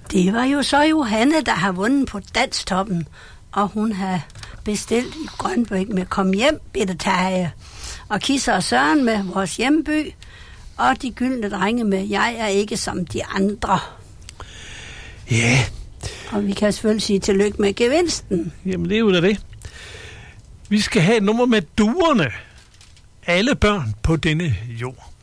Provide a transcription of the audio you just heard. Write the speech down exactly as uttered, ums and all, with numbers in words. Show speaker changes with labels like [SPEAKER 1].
[SPEAKER 1] Det var jo så Johanne, der har vundet på Danstoppen, og hun har bestilt i Grønbæk med Kom hjem, Bitte Tage, og Kisser og Søren med Vores hjemby, og De gyldne drenge med Jeg er ikke som de andre.
[SPEAKER 2] Ja. Yeah.
[SPEAKER 1] Og vi kan selvfølgelig sige tillykke med gevinsten.
[SPEAKER 2] Jamen, det er jo da det. Vi skal have et nummer med duerne. Alle børn på denne jord.